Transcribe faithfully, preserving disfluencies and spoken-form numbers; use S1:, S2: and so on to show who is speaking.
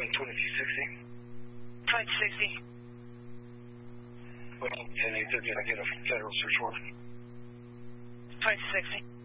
S1: Boeing twenty-two sixty.
S2: twenty-two sixty.
S1: Boeing ten eight fifty, I get a federal search warrant.
S2: twenty-two sixty.